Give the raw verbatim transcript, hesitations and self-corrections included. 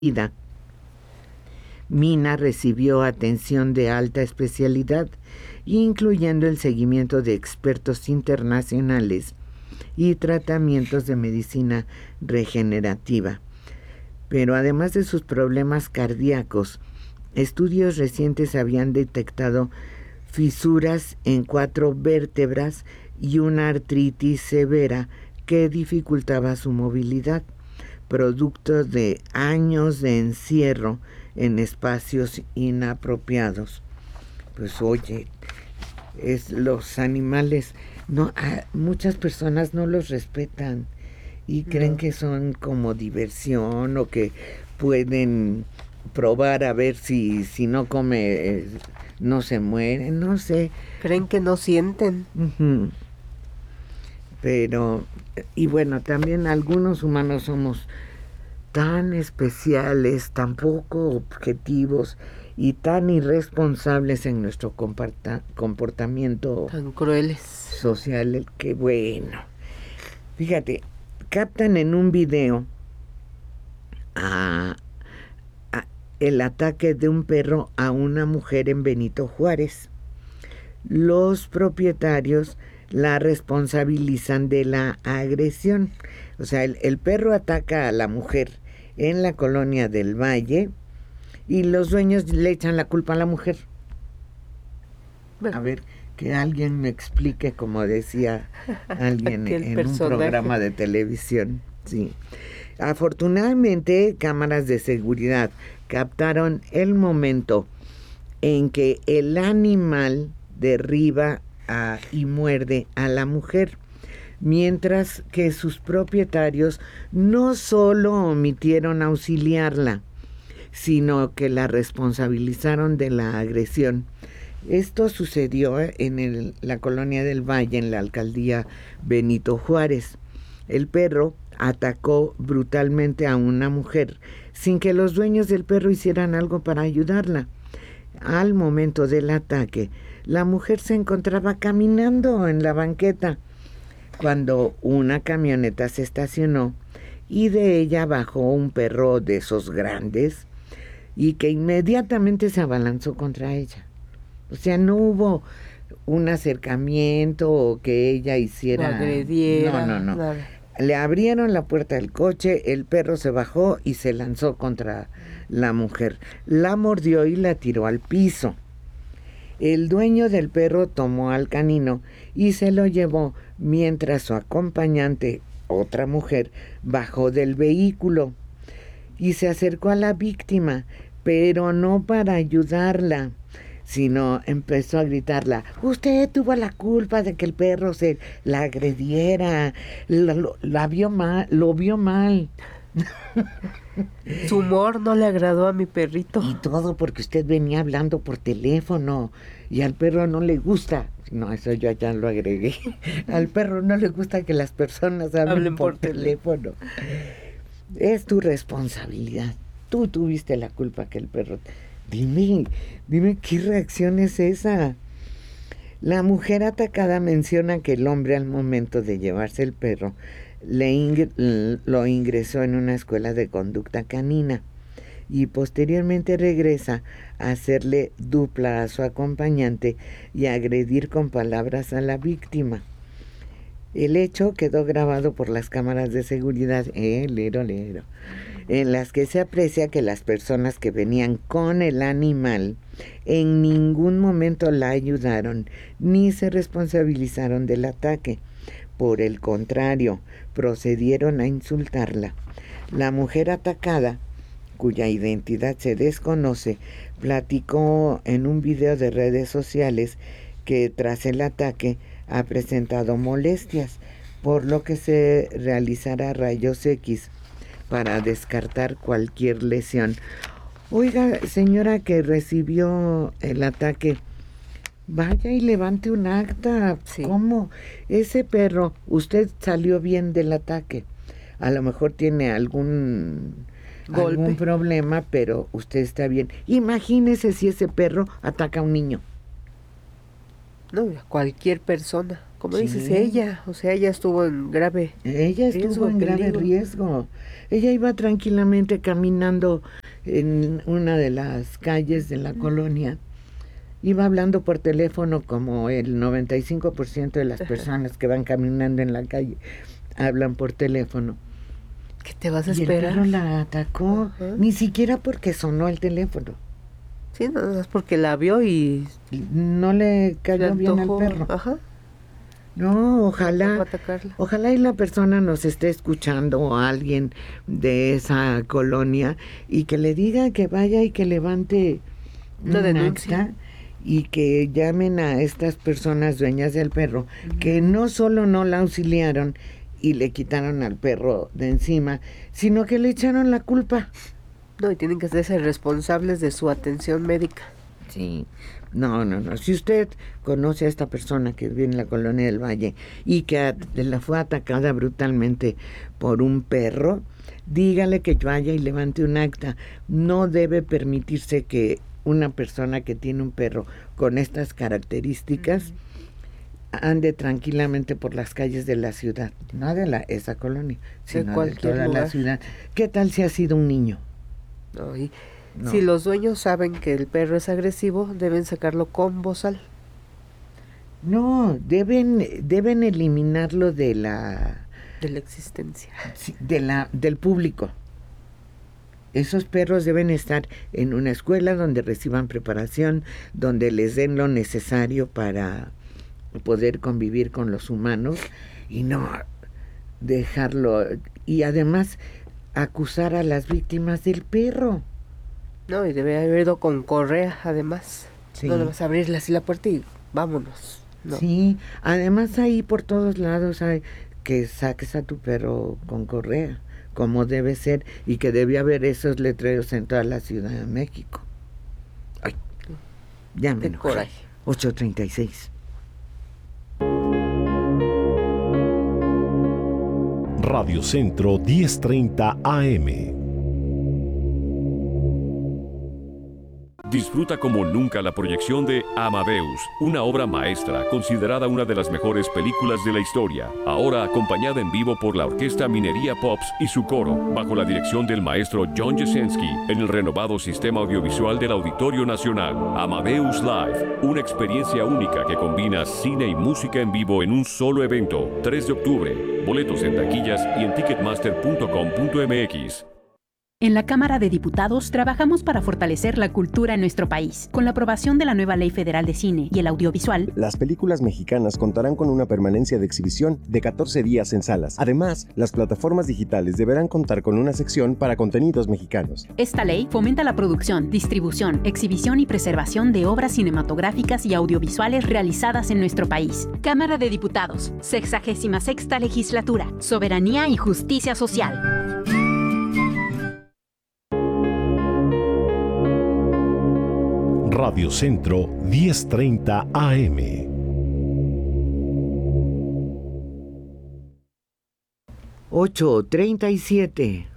vida. Mina recibió atención de alta especialidad, incluyendo el seguimiento de expertos internacionales y tratamientos de medicina regenerativa. Pero además de sus problemas cardíacos, estudios recientes habían detectado fisuras en cuatro vértebras y una artritis severa que dificultaba su movilidad, producto de años de encierro en espacios inapropiados. Pues oye, es, los animales, no, a, muchas personas no los respetan y creen no. que son como diversión o que pueden probar a ver si, si no come, eh, no se muere, no sé. Creen que no sienten. Uh-huh. Pero, y bueno, también algunos humanos somos tan especiales, tan poco objetivos y tan irresponsables en nuestro comporta- comportamiento tan crueles social, que bueno, fíjate, captan en un video a, a el ataque de un perro a una mujer en Benito Juárez. Los propietarios la responsabilizan de la agresión. O sea, el, el perro ataca a la mujer en la colonia del Valle y los dueños le echan la culpa a la mujer. Bueno, a ver, que alguien me explique, como decía alguien en personaje. Un programa de televisión. Sí. Afortunadamente, cámaras de seguridad captaron el momento en que el animal derriba a, y muerde a la mujer, mientras que sus propietarios no solo omitieron auxiliarla, sino que la responsabilizaron de la agresión. Esto sucedió en el, la colonia del Valle, en la alcaldía Benito Juárez. El perro atacó brutalmente a una mujer sin que los dueños del perro hicieran algo para ayudarla. Al momento del ataque, la mujer se encontraba caminando en la banqueta cuando una camioneta se estacionó y de ella bajó un perro de esos grandes y que inmediatamente se abalanzó contra ella. O sea, no hubo un acercamiento o que ella hiciera... No agrediera. No, no, no. Nada. Le abrieron la puerta del coche, el perro se bajó y se lanzó contra la mujer. La mordió y la tiró al piso. El dueño del perro tomó al canino y se lo llevó mientras su acompañante, otra mujer, bajó del vehículo y se acercó a la víctima, pero no para ayudarla, sino empezó a gritarla: usted tuvo la culpa de que el perro se la agrediera, la, lo, la vio mal, lo vio mal. Su humor no le agradó a mi perrito. Y todo porque usted venía hablando por teléfono y al perro no le gusta. No, eso yo ya lo agregué. Al perro no le gusta que las personas hablen, hablen por, por teléfono. Es tu responsabilidad. Tú tuviste la culpa que el perro... Dime, dime qué reacción es esa. La mujer atacada menciona que el hombre, al momento de llevarse el perro, le ing- lo ingresó en una escuela de conducta canina y posteriormente regresa a hacerle dupla a su acompañante y a agredir con palabras a la víctima. El hecho quedó grabado por las cámaras de seguridad, eh, lero, lero, en las que se aprecia que las personas que venían con el animal en ningún momento la ayudaron ni se responsabilizaron del ataque. Por el contrario, procedieron a insultarla. La mujer atacada, cuya identidad se desconoce, platicó en un video de redes sociales que tras el ataque ha presentado molestias, por lo que se realizará rayos X para descartar cualquier lesión. Oiga, señora que recibió el ataque, vaya y levante un acta. Sí. ¿Cómo? Ese perro, usted salió bien del ataque. A lo mejor tiene algún, algún problema, pero usted está bien. Imagínese si ese perro ataca a un niño. No, cualquier persona. Como Sí. dices, ella, o sea, ella estuvo en grave Ella estuvo riesgo, en grave peligro. riesgo. Ella iba tranquilamente caminando en una de las calles de la colonia. Iba hablando por teléfono como el noventa y cinco por ciento de las personas que van caminando en la calle hablan por teléfono. ¿Qué te vas a Y el esperar? perro la atacó, Ajá. ni siquiera porque sonó el teléfono. Sí, nada más porque la vio y No le se cayó bien al antojó. perro. Ajá. No, Antojó ojalá, atacarla. ojalá y la persona nos esté escuchando o alguien de esa colonia y que le diga que vaya y que levante Una un denuncia. acta y que llamen a estas personas dueñas del perro, Ujú. que no solo no la auxiliaron y le quitaron al perro de encima, sino que le echaron la culpa. No, y tienen que hacerse responsables de su atención médica. Sí, no, no, no. Si usted conoce a esta persona que vive en la colonia del Valle y que a- la fue atacada brutalmente por un perro, dígale que vaya y levante un acta. No debe permitirse que una persona que tiene un perro con estas características ande tranquilamente por las calles de la ciudad, no de la, esa colonia, sino de, cualquier toda la lugar. ciudad. ¿Qué tal si ha sido un niño? No, y No. si los dueños saben que el perro es agresivo, deben sacarlo con bozal. No, deben, deben eliminarlo de la, De la existencia. de la, del público. Esos perros deben estar en una escuela donde reciban preparación, donde les den lo necesario para poder convivir con los humanos y no dejarlo. Y además acusar a las víctimas del perro. No, y debe haber ido con correa, además. Sí. No le vas a abrirle así la puerta y vámonos. No. Sí, además ahí por todos lados hay que saques a tu perro con correa, como debe ser, y que debe haber esos letreros en toda la Ciudad de México. Ay, ya me Qué enojé. coraje. ocho treinta y seis. Radio Centro diez treinta A M. Disfruta como nunca la proyección de Amadeus, una obra maestra considerada una de las mejores películas de la historia, ahora acompañada en vivo por la Orquesta Minería Pops y su coro, bajo la dirección del maestro John Jasinski, en el renovado sistema audiovisual del Auditorio Nacional. Amadeus Live, una experiencia única que combina cine y música en vivo en un solo evento. tres de octubre, boletos en taquillas y en ticketmaster punto com punto m x. En la Cámara de Diputados trabajamos para fortalecer la cultura en nuestro país. Con la aprobación de la nueva Ley Federal de Cine y el Audiovisual, las películas mexicanas contarán con una permanencia de exhibición de catorce días en salas. Además, las plataformas digitales deberán contar con una sección para contenidos mexicanos. esta ley fomenta la producción, distribución, exhibición y preservación de obras cinematográficas y audiovisuales realizadas en nuestro país. Cámara de Diputados, sexagésima sexta Legislatura, Soberanía y Justicia Social. Radio Centro diez treinta A M. ocho treinta y siete.